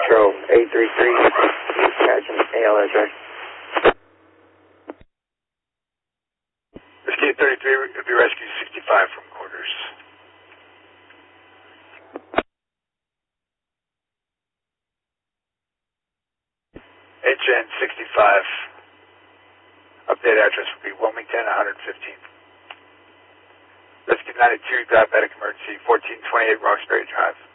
Control 833, catching ALS, right? Whiskey 33 would be rescue 65 from quarters. HN 65. Update address would be Wilmington, 115th. Rescue 92, diabetic emergency, 1428 Roxbury Drive.